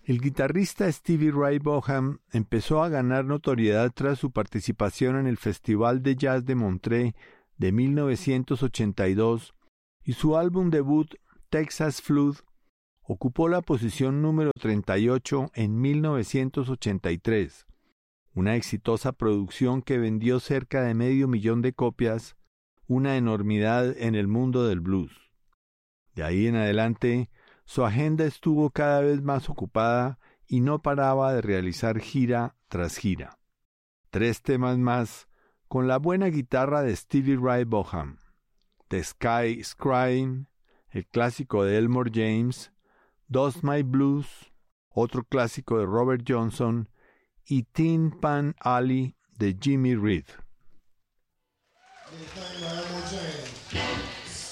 El guitarrista Stevie Ray Vaughan empezó a ganar notoriedad tras su participación en el Festival de Jazz de Montreux de 1982 y su álbum debut Texas Flood ocupó la posición número 38 en 1983, una exitosa producción que vendió cerca de 500,000 de copias, una enormidad en el mundo del blues. De ahí en adelante, su agenda estuvo cada vez más ocupada y no paraba de realizar gira tras gira. 3 temas más con la buena guitarra de Stevie Ray Vaughan: The Sky is Crying, el clásico de Elmore James, Does My Blues, otro clásico de Robert Johnson, y Tin Pan Alley de Jimmy Reed.